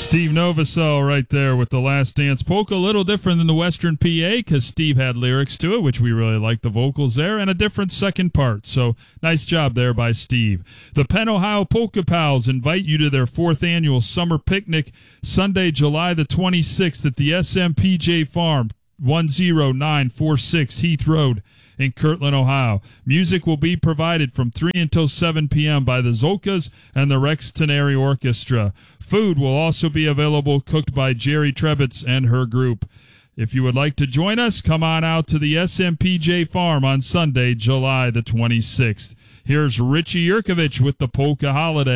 Steve Novosel right there with The Last Dance polka. A little different than the Western PA because Steve had lyrics to it, which we really like the vocals there, and a different second part. So nice job there by Steve. The Penn Ohio Polka Pals invite you to their 4th annual summer picnic Sunday, July the 26th at the SMPJ Farm, 10946 Heath Road in Kirtland, Ohio. Music will be provided from 3 until 7 p.m. by the Zolkas and the Rex Teneri Orchestra. Food will also be available, cooked by Jerry Trebitz and her group. If you would like to join us, come on out to the SMPJ Farm on Sunday, July the 26th. Here's Richie Yurkovich with the Polka Holiday.